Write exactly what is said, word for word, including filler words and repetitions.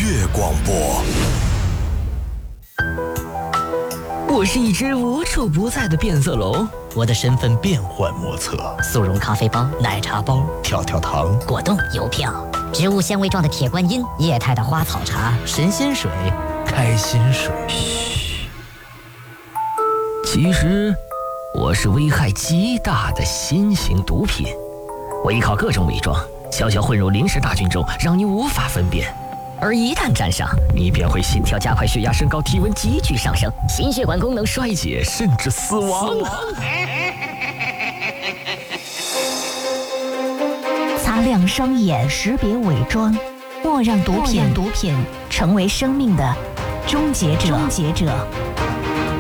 乐广播。 我是一只无处不在的变色龙， 我的身份变幻莫测， 速溶咖啡包、奶茶包、 跳跳糖、 果冻、邮票、植物纤维状的铁观音、液态的花草茶、 神仙水、开心水。 嘘，其实我是危害极大的新型毒品，我依靠各种伪装，悄悄混入临时大军中，让你无法分辨。而一旦沾上，你便会心跳加快、血压升高、体温急剧上升、心血管功能衰竭，甚至死亡。 擦亮双眼，识别伪装，莫让毒品毒品成为生命的终结者。终结者。